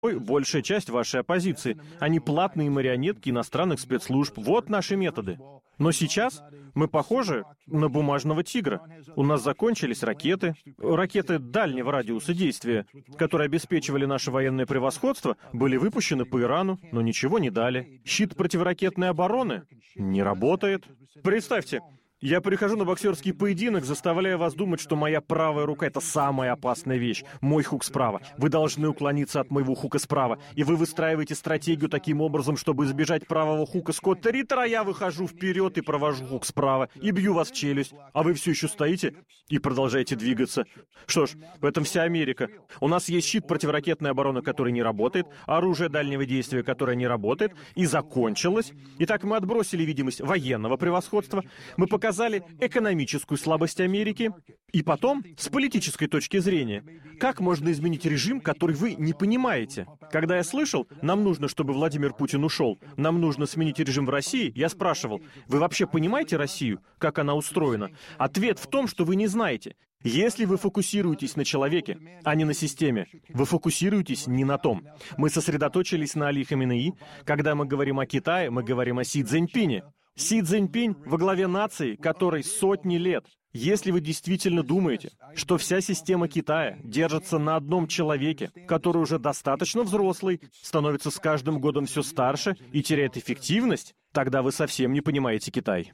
большая часть вашей оппозиции. Они платные марионетки иностранных спецслужб. Вот наши методы. Но сейчас мы похожи на бумажного тигра. У нас закончились ракеты дальнего радиуса действия, которые обеспечивали наше военное превосходство, были выпущены по Ирану, но ничего не дали. Щит противоракетной обороны не работает. Представьте, я прихожу на боксерский поединок, заставляя вас думать, что моя правая рука — это самая опасная вещь. Мой хук справа. Вы должны уклониться от моего хука справа. И вы выстраиваете стратегию таким образом, чтобы избежать правого хука Скотта Риттера, а я выхожу вперед и провожу хук справа, и бью вас в челюсть. А вы все еще стоите и продолжаете двигаться. Что ж, в этом вся Америка. У нас есть щит противоракетной обороны, который не работает, оружие дальнего действия, которое не работает, и закончилось. Итак, мы отбросили видимость военного превосходства, мы показали экономическую слабость Америки, и потом, с политической точки зрения, как можно изменить режим, который вы не понимаете? Когда я слышал, нам нужно, чтобы Владимир Путин ушел, нам нужно сменить режим в России, я спрашивал, вы вообще понимаете Россию, как она устроена? Ответ в том, что вы не знаете. Если вы фокусируетесь на человеке, а не на системе, вы фокусируетесь не на том. Мы сосредоточились на Али Хаменеи. Когда мы говорим о Китае, мы говорим о Си Цзиньпине. Си Цзиньпинь во главе нации, которой сотни лет. Если вы действительно думаете, что вся система Китая держится на одном человеке, который уже достаточно взрослый, становится с каждым годом все старше и теряет эффективность, тогда вы совсем не понимаете Китай.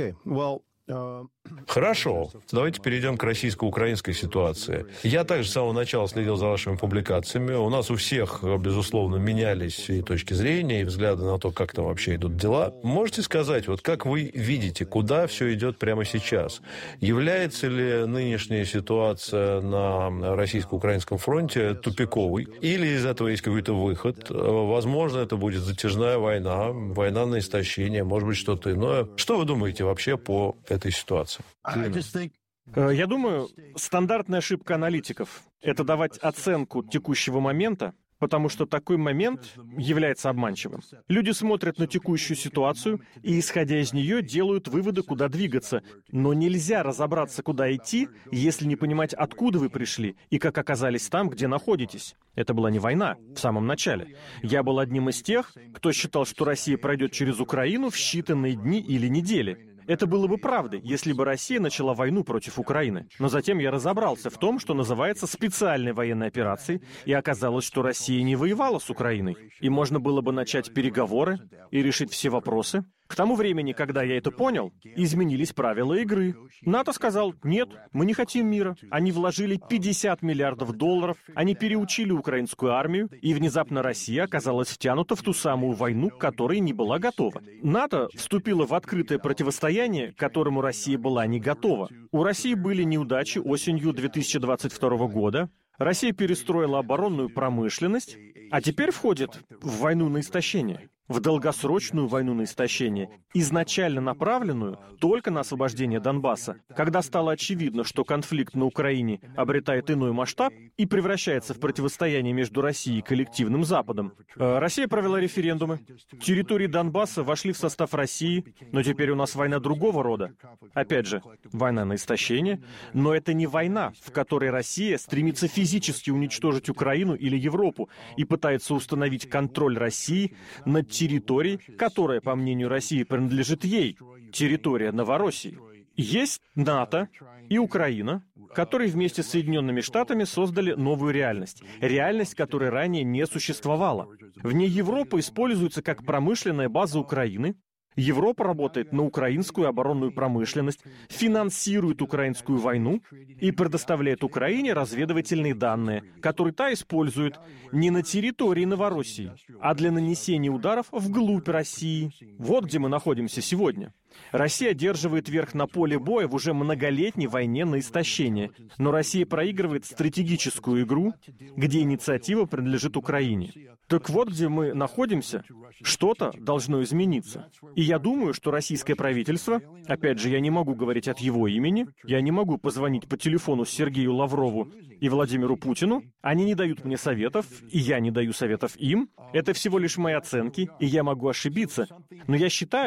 Хорошо. Давайте перейдем к российско-украинской ситуации. Я также с самого начала следил за вашими публикациями. У нас у всех, безусловно, менялись и точки зрения, и взгляды на то, как там вообще идут дела. Можете сказать, вот как вы видите, куда все идет прямо сейчас? Является ли нынешняя ситуация на российско-украинском фронте тупиковой? Или из этого есть какой-то выход? Возможно, это будет затяжная война, война на истощение, может быть, что-то иное. Что вы думаете вообще по этой ситуации? Я думаю, стандартная ошибка аналитиков — это давать оценку текущего момента, потому что такой момент является обманчивым. Люди смотрят на текущую ситуацию и, исходя из нее, делают выводы, куда двигаться. Но нельзя разобраться, куда идти, если не понимать, откуда вы пришли и как оказались там, где находитесь. Это была не война в самом начале. Я был одним из тех, кто считал, что Россия пройдет через Украину в считанные дни или недели. Это было бы правдой, если бы Россия начала войну против Украины. Но затем я разобрался в том, что называется специальной военной операцией, и оказалось, что Россия не воевала с Украиной. И можно было бы начать переговоры и решить все вопросы. К тому времени, когда я это понял, изменились правила игры. НАТО сказал: нет, мы не хотим мира. Они вложили $50 миллиардов, они переучили украинскую армию, и внезапно Россия оказалась втянута в ту самую войну, к которой не была готова. НАТО вступило в открытое противостояние, к которому Россия была не готова. У России были неудачи осенью 2022 года. Россия перестроила оборонную промышленность, а теперь входит в войну на истощение, в долгосрочную войну на истощение, изначально направленную только на освобождение Донбасса. Когда стало очевидно, что конфликт на Украине обретает иной масштаб и превращается в противостояние между Россией и коллективным Западом, Россия провела референдумы. Территории Донбасса вошли в состав России, но теперь у нас война другого рода. Опять же, война на истощение, но это не война, в которой Россия стремится физически уничтожить Украину или Европу и пытается установить контроль России над территорией, которая, по мнению России, принадлежит ей, территория Новороссии. Есть НАТО и Украина, которые вместе с Соединенными Штатами создали новую реальность. Реальность, которой ранее не существовала. В ней Европа используется как промышленная база Украины. Европа работает на украинскую оборонную промышленность, финансирует украинскую войну и предоставляет Украине разведывательные данные, которые та использует не на территории Новороссии, а для нанесения ударов вглубь России. Вот где мы находимся сегодня. Россия одерживает верх на поле боя в уже многолетней войне на истощение, но Россия проигрывает стратегическую игру, где инициатива принадлежит Украине. Так вот, где мы находимся, что-то должно измениться. И я думаю, что российское правительство, опять же, я не могу говорить от его имени, я не могу позвонить по телефону Сергею Лаврову и Владимиру Путину, они не дают мне советов, и я не даю советов им. Это всего лишь мои оценки, и я могу ошибиться. Но я считаю,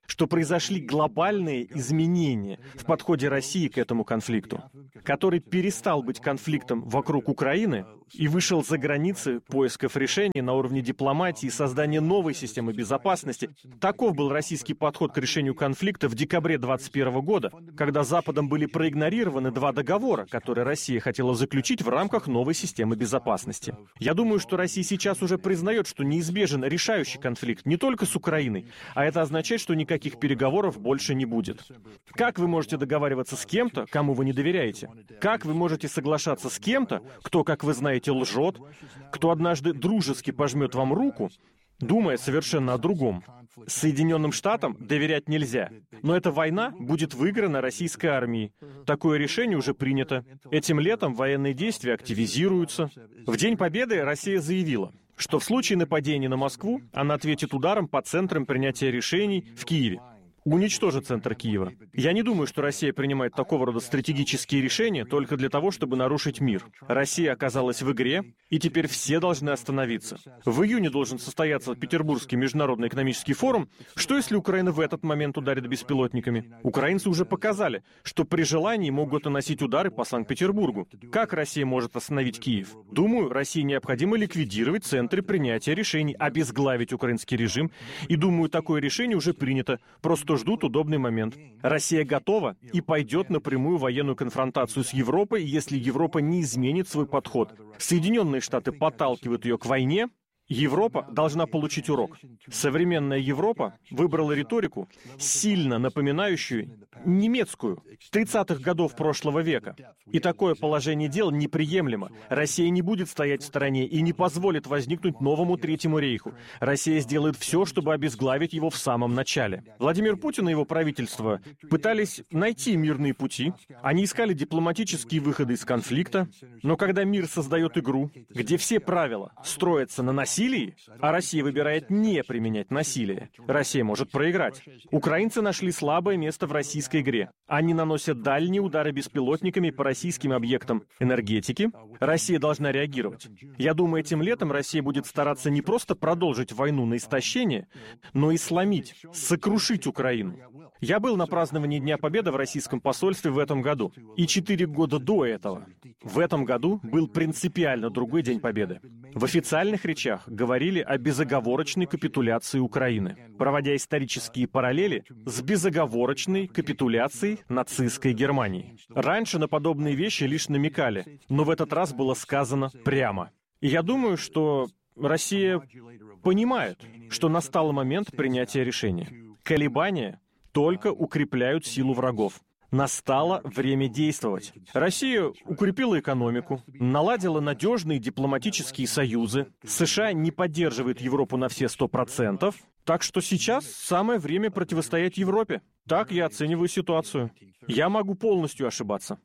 что произошли глобальные изменения в подходе России к этому конфликту, который перестал быть конфликтом вокруг Украины и вышел за границы поисков решений на уровне дипломатии и создания новой системы безопасности. Таков был российский подход к решению конфликта в декабре 2021 года, когда Западом были проигнорированы два договора, которые Россия хотела заключить в рамках новой системы безопасности. Я думаю, что Россия сейчас уже признает, что неизбежен решающий конфликт не только с Украиной, а это означает, что никаких переговоров больше не будет. Как вы можете договариваться с кем-то, кому вы не доверяете? Как вы можете соглашаться с кем-то, кто, как вы знаете, лжет, кто однажды дружески пожмет вам руку, думая совершенно о другом? Соединенным Штатам доверять нельзя. Но эта война будет выиграна российской армией. Такое решение уже принято. Этим летом военные действия активизируются. В День Победы Россия заявила, что в случае нападения на Москву она ответит ударом по центрам принятия решений в Киеве. Уничтожит центр Киева. Я не думаю, что Россия принимает такого рода стратегические решения только для того, чтобы нарушить мир. Россия оказалась в игре, и теперь все должны остановиться. В июне должен состояться Петербургский международный экономический форум. Что если Украина в этот момент ударит беспилотниками? Украинцы уже показали, что при желании могут наносить удары по Санкт-Петербургу. Как Россия может остановить Киев? Думаю, России необходимо ликвидировать центры принятия решений, обезглавить украинский режим. И думаю, такое решение уже принято. Просто ждут удобный момент. Россия готова и пойдет на прямую военную конфронтацию с Европой, если Европа не изменит свой подход. Соединенные Штаты подталкивают ее к войне. Европа должна получить урок. Современная Европа выбрала риторику, сильно напоминающую немецкую 30-х годов прошлого века. И такое положение дел неприемлемо. Россия не будет стоять в стороне и не позволит возникнуть новому Третьему рейху. Россия сделает все, чтобы обезглавить его в самом начале. Владимир Путин и его правительство пытались найти мирные пути. Они искали дипломатические выходы из конфликта. Но когда мир создает игру, где все правила строятся на насилии, а Россия выбирает не применять насилие, Россия может проиграть. Украинцы нашли слабое место в российской игре. Они наносят дальние удары беспилотниками по российским объектам энергетики. Россия должна реагировать. Я думаю, этим летом Россия будет стараться не просто продолжить войну на истощение, но и сломить, сокрушить Украину. Я был на праздновании Дня Победы в российском посольстве в этом году. И 4 года до этого. В этом году был принципиально другой День Победы. В официальных речах говорили о безоговорочной капитуляции Украины, проводя исторические параллели с безоговорочной капитуляцией нацистской Германии. Раньше на подобные вещи лишь намекали, но в этот раз было сказано прямо. И я думаю, что Россия понимает, что настал момент принятия решения. Колебания только укрепляют силу врагов. Настало время действовать. Россия укрепила экономику, наладила надежные дипломатические союзы. США не поддерживает Европу на все 100%. Так что сейчас самое время противостоять Европе. Так я оцениваю ситуацию. Я могу полностью ошибаться.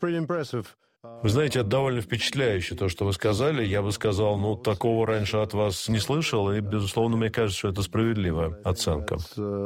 Вы знаете, это довольно впечатляюще, то, что вы сказали. Я бы сказал, такого раньше от вас не слышал, и, безусловно, мне кажется, что это справедливая оценка.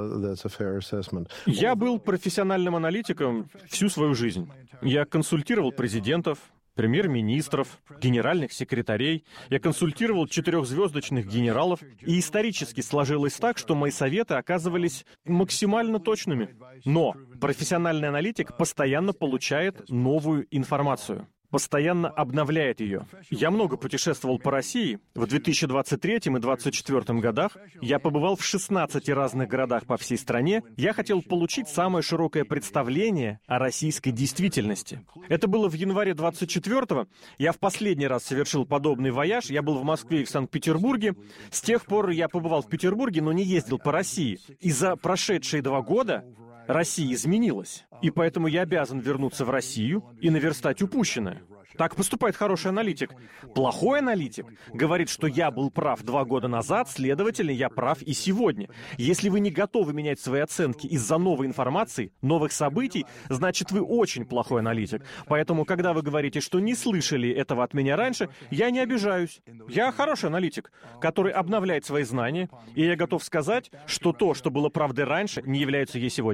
Я был профессиональным аналитиком всю свою жизнь. Я консультировал президентов, премьер-министров, генеральных секретарей. Я консультировал 4-звездочных генералов. И исторически сложилось так, что мои советы оказывались максимально точными. Но профессиональный аналитик постоянно получает новую информацию. Постоянно обновляет ее. Я много путешествовал по России. В 2023 и 2024 годах я побывал в 16 разных городах по всей стране. Я хотел получить самое широкое представление о российской действительности. Это было в январе 24-го. Я в последний раз совершил подобный вояж. Я был в Москве и в Санкт-Петербурге. С тех пор я побывал в Петербурге, но не ездил по России. И за прошедшие 2 года Россия изменилась. И поэтому я обязан вернуться в Россию и наверстать упущенное. Так поступает хороший аналитик. Плохой аналитик говорит, что я был прав 2 года назад, следовательно, я прав и сегодня. Если вы не готовы менять свои оценки из-за новой информации, новых событий, значит, вы очень плохой аналитик. Поэтому, когда вы говорите, что не слышали этого от меня раньше, я не обижаюсь. Я хороший аналитик, который обновляет свои знания, и я готов сказать, что то, что было правдой раньше, не является ей сегодня.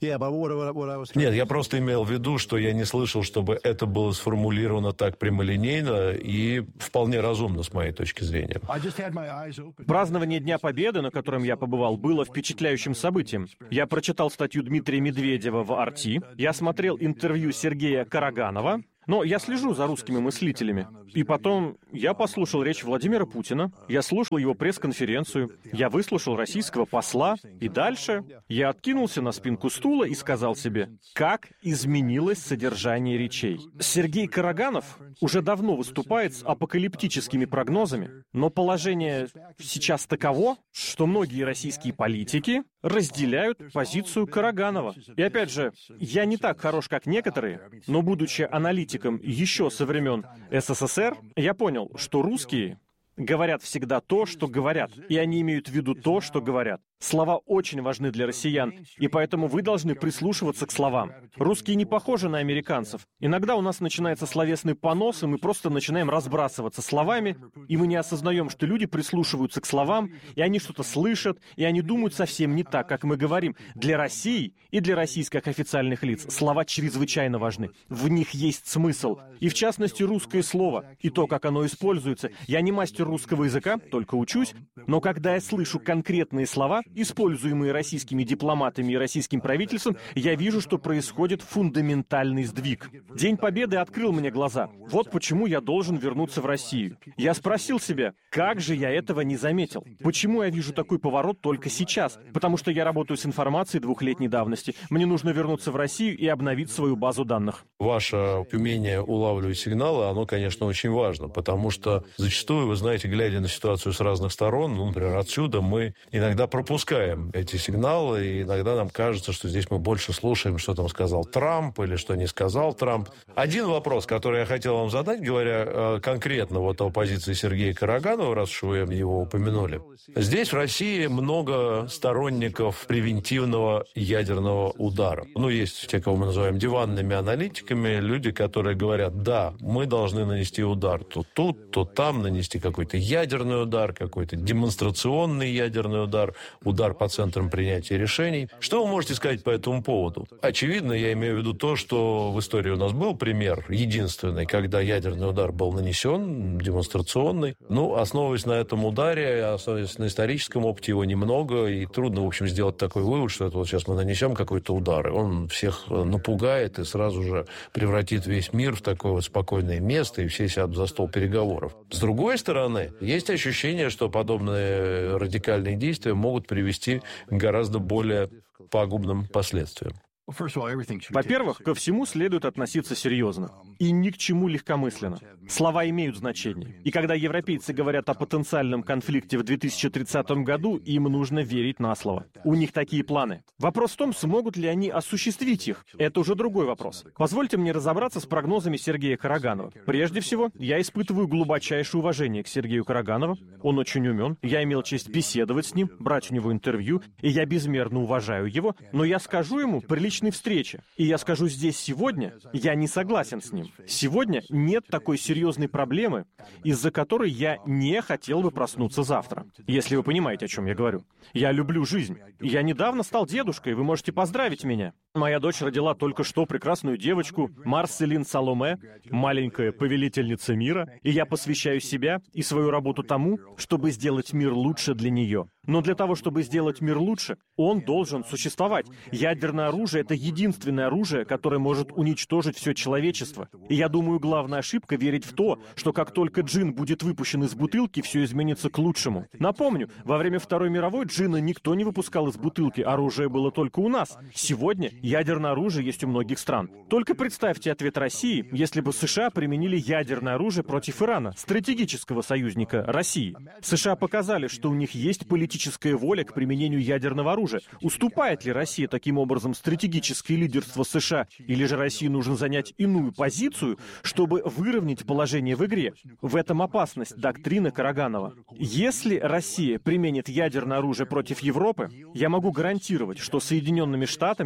Нет, я просто имел в виду, что я не слышал, чтобы это было сформулировано так прямолинейно и вполне разумно, с моей точки зрения. Празднование Дня Победы, на котором я побывал, было впечатляющим событием. Я прочитал статью Дмитрия Медведева в «Арти», я смотрел интервью Сергея Караганова, но я слежу за русскими мыслителями. И потом я послушал речь Владимира Путина, я слушал его пресс-конференцию, я выслушал российского посла, и дальше я откинулся на спинку стула и сказал себе, как изменилось содержание речей. Сергей Караганов уже давно выступает с апокалиптическими прогнозами, но положение сейчас таково, что многие российские политики разделяют позицию Караганова. И опять же, я не так хорош, как некоторые, но будучи аналитиком еще со времен СССР, я понял, что русские говорят всегда то, что говорят, и они имеют в виду то, что говорят. Слова очень важны для россиян, и поэтому вы должны прислушиваться к словам. Русские не похожи на американцев. Иногда у нас начинается словесный понос, и мы просто начинаем разбрасываться словами, и мы не осознаем, что люди прислушиваются к словам, и они что-то слышат, и они думают совсем не так, как мы говорим. Для России и для российских официальных лиц слова чрезвычайно важны. В них есть смысл. И в частности, русское слово, и то, как оно используется. Я не мастер русского языка, только учусь, но когда я слышу конкретные слова, используемые российскими дипломатами и российским правительством, я вижу, что происходит фундаментальный сдвиг. День Победы открыл мне глаза. Вот почему я должен вернуться в Россию. Я спросил себя, как же я этого не заметил? Почему я вижу такой поворот только сейчас? Потому что я работаю с информацией 2-летней давности. Мне нужно вернуться в Россию и обновить свою базу данных. Ваше умение улавливать сигналы, оно, конечно, очень важно, потому что зачастую, вы знаете, глядя на ситуацию с разных сторон, например, отсюда, мы иногда пропускаем эти сигналы, и иногда нам кажется, что здесь мы больше слушаем, что там сказал Трамп или что не сказал Трамп. Один вопрос, который я хотел вам задать, говоря конкретно вот о позиции Сергея Караганова, раз уж вы его упомянули. Здесь, в России, много сторонников превентивного ядерного удара. Есть те, кого мы называем диванными аналитиками, люди, которые говорят, да, мы должны нанести удар то тут, то там, нанести какой-то ядерный удар, какой-то демонстрационный ядерный удар по центрам принятия решений. Что вы можете сказать по этому поводу? Очевидно, я имею в виду то, что в истории у нас был пример единственный, когда ядерный удар был нанесен, демонстрационный. Основываясь на этом ударе, основываясь на историческом опыте, его немного, и трудно, в общем, сделать такой вывод, что это вот сейчас мы нанесем какой-то удар, и он всех напугает и сразу же превратит весь мир в такое вот спокойное место, и все сядут за стол переговоров. С другой стороны, есть ощущение, что подобные радикальные действия могут привести к гораздо более пагубным последствиям. Во-первых, ко всему следует относиться серьезно и ни к чему легкомысленно. Слова имеют значение. И когда европейцы говорят о потенциальном конфликте в 2030 году, им нужно верить на слово. У них такие планы. Вопрос в том, смогут ли они осуществить их. Это уже другой вопрос. Позвольте мне разобраться с прогнозами Сергея Караганова. Прежде всего, я испытываю глубочайшее уважение к Сергею Караганову. Он очень умен. Я имел честь беседовать с ним, брать у него интервью, и я безмерно уважаю его. Но я скажу ему при личной встрече. И я скажу здесь сегодня, я не согласен с ним. Сегодня нет такой серьезной проблемы, из-за которой я не хотел бы проснуться завтра. Если вы понимаете, о чем я говорю. Я люблю жизнь. Я недавно стал дедушкой, вы можете поздравить меня. Моя дочь родила только что прекрасную девочку, Марселин Саломе, маленькая повелительница мира, и я посвящаю себя и свою работу тому, чтобы сделать мир лучше для нее. Но для того, чтобы сделать мир лучше, он должен существовать. Ядерное оружие — это единственное оружие, которое может уничтожить все человечество. И я думаю, главная ошибка — верить в то, что как только джин будет выпущен из бутылки, все изменится к лучшему. Напомню, во время Второй мировой джина никто не выпускал из бутылки, оружие было только у нас. Сегодня ядерное оружие есть у многих стран. Только представьте ответ России, если бы США применили ядерное оружие против Ирана, стратегического союзника России. США показали, что у них есть политическая воля к применению ядерного оружия. Уступает ли Россия таким образом стратегическое лидерство США, или же России нужно занять иную позицию, чтобы выровнять положение в игре? В этом опасность доктрины Караганова. Если Россия применит ядерное оружие против Европы, я могу гарантировать, что Соединенными Штатами будет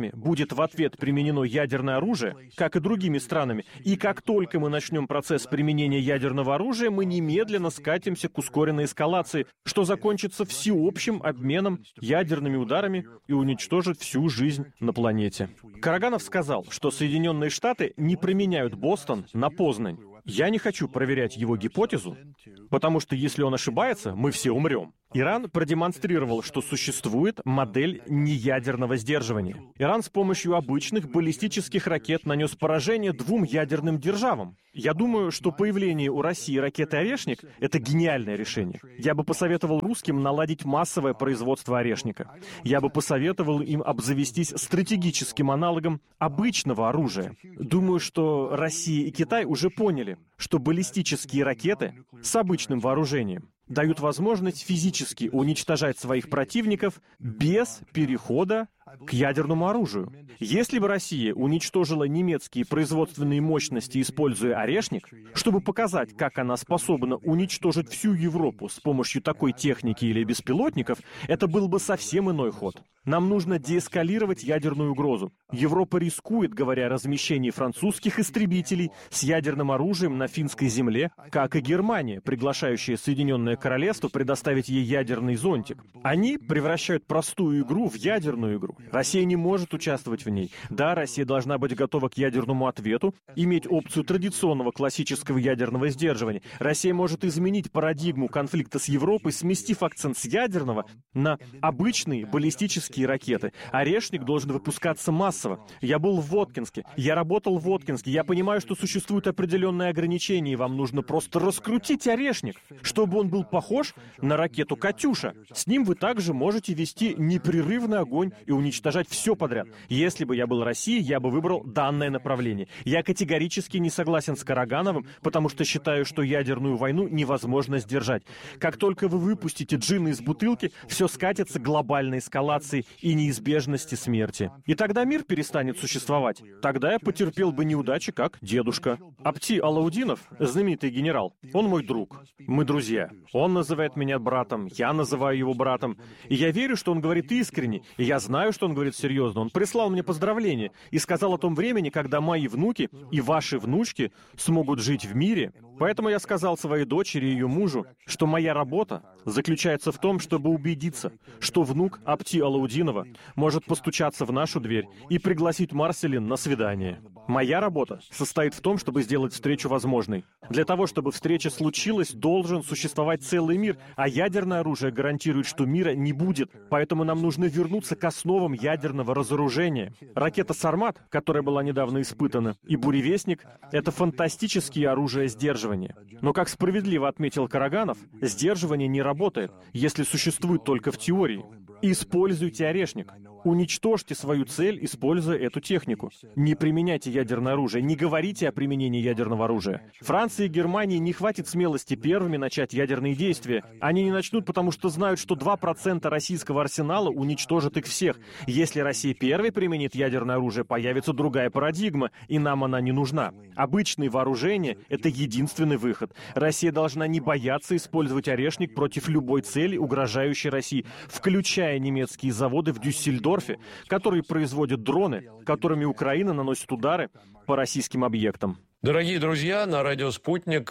будет в ответ применено ядерное оружие, как и другими странами, и как только мы начнем процесс применения ядерного оружия, мы немедленно скатимся к ускоренной эскалации, что закончится всеобщим обменом ядерными ударами и уничтожит всю жизнь на планете. Караганов сказал, что Соединенные Штаты не променяют Бостон на Познань. Я не хочу проверять его гипотезу, потому что если он ошибается, мы все умрем. Иран продемонстрировал, что существует модель неядерного сдерживания. Иран с помощью обычных баллистических ракет нанес поражение 2 ядерным державам. Я думаю, что появление у России ракеты «Орешник» — это гениальное решение. Я бы посоветовал русским наладить массовое производство «Орешника». Я бы посоветовал им обзавестись стратегическим аналогом обычного оружия. Думаю, что Россия и Китай уже поняли, что баллистические ракеты с обычным вооружением дают возможность физически уничтожать своих противников без перехода к ядерному оружию. Если бы Россия уничтожила немецкие производственные мощности, используя «Орешник», чтобы показать, как она способна уничтожить всю Европу с помощью такой техники или беспилотников, это был бы совсем иной ход. Нам нужно деэскалировать ядерную угрозу. Европа рискует, говоря о размещении французских истребителей с ядерным оружием на финской земле, как и Германия, приглашающая Соединенное Королевство предоставить ей ядерный зонтик. Они превращают простую игру в ядерную игру. Россия не может участвовать в ней. Да, Россия должна быть готова к ядерному ответу, иметь опцию традиционного классического ядерного сдерживания. Россия может изменить парадигму конфликта с Европой, сместив акцент с ядерного на обычные баллистические ракеты. «Орешник» должен выпускаться массово. Я был в Воткинске, я работал в Воткинске, я понимаю, что существуют определенные ограничения, и вам нужно просто раскрутить «Орешник», чтобы он был похож на ракету «Катюша». С ним вы также можете вести непрерывный огонь и уничтожать все подряд. Если бы я был Россией, я бы выбрал данное направление. Я категорически не согласен с Карагановым, потому что считаю, что ядерную войну невозможно сдержать. Как только вы выпустите джина из бутылки, все скатится к глобальной эскалации и неизбежности смерти. И тогда мир перестанет существовать. Тогда я потерпел бы неудачи, как дедушка. Апти Алаудинов, знаменитый генерал, он мой друг. Мы друзья. Он называет меня братом, я называю его братом. И я верю, что он говорит искренне, и я знаю, что он говорит серьезно. Он прислал мне поздравления и сказал о том времени, когда мои внуки и ваши внучки смогут жить в мире. Поэтому я сказал своей дочери и ее мужу, что моя работа заключается в том, чтобы убедиться, что внук Апти Алаудинова может постучаться в нашу дверь и пригласить Марселин на свидание. Моя работа состоит в том, чтобы сделать встречу возможной. Для того, чтобы встреча случилась, должен существовать целый мир, а ядерное оружие гарантирует, что мира не будет. Поэтому нам нужно вернуться к основам ядерного разоружения. Ракета «Сармат», которая была недавно испытана, и «Буревестник» — это фантастические оружия сдерживания. Но, как справедливо отметил Караганов, сдерживание не работает, если существует только в теории. Используйте «Орешник». Уничтожьте свою цель, используя эту технику. Не применяйте ядерное оружие, не говорите о применении ядерного оружия. Франции и Германии не хватит смелости первыми начать ядерные действия. Они не начнут, потому что знают, что 2% российского арсенала уничтожат их всех. Если Россия первой применит ядерное оружие, появится другая парадигма, и нам она не нужна. Обычные вооружения — это единственный выход. Россия должна не бояться использовать «Орешник» против любой цели, угрожающей России, включая немецкие заводы в Дюссельдорфе, которые производят дроны, которыми Украина наносит удары по российским объектам. Дорогие друзья, на радио «Спутник»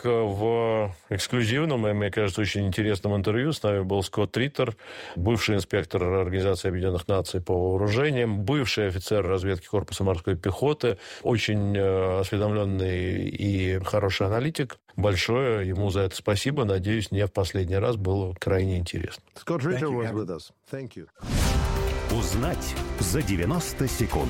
в эксклюзивном и, мне кажется, очень интересном интервью с нами был Скотт Риттер, бывший инспектор Организации Объединенных Наций по вооружениям, бывший офицер разведки корпуса морской пехоты, очень осведомленный и хороший аналитик. Большое ему за это спасибо. Надеюсь, не в последний раз, было крайне интересно. Скотт Риттер was with us. Thank you. Узнать за 90 секунд.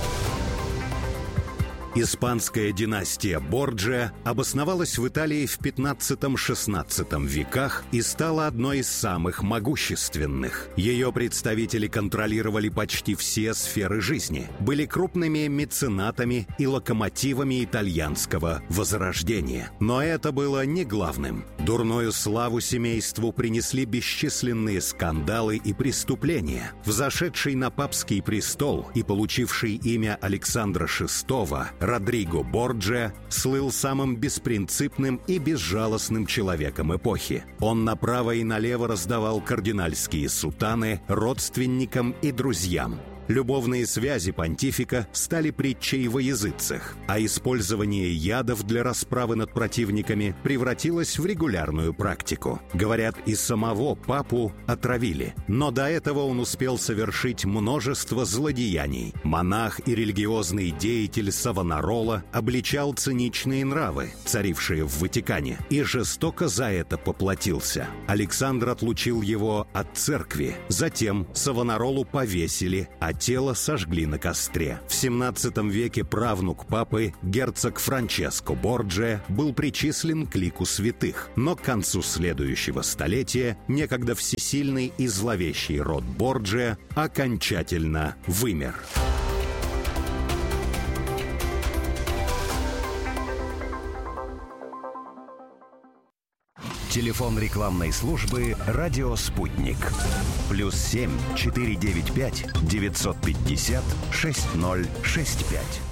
Испанская династия Борджиа обосновалась в Италии в 15-16 веках и стала одной из самых могущественных. Ее представители контролировали почти все сферы жизни, были крупными меценатами и локомотивами итальянского возрождения. Но это было не главным. Дурную славу семейству принесли бесчисленные скандалы и преступления. Взошедший на папский престол и получивший имя Александра VI, Родриго Борджиа слыл самым беспринципным и безжалостным человеком эпохи. Он направо и налево раздавал кардинальские сутаны родственникам и друзьям. Любовные связи понтифика стали притчей во языцах, а использование ядов для расправы над противниками превратилось в регулярную практику. Говорят, и самого папу отравили. Но до этого он успел совершить множество злодеяний. Монах и религиозный деятель Савонарола обличал циничные нравы, царившие в Ватикане, и жестоко за это поплатился. Александр отлучил его от церкви. Затем Савонаролу повесили, а тело сожгли на костре. В 17 веке правнук папы, герцог Франческо Борджиа, был причислен к лику святых. Но к концу следующего столетия некогда всесильный и зловещий род Борджиа окончательно вымер. Телефон рекламной службы «Радио Спутник». +7 495 950 6065.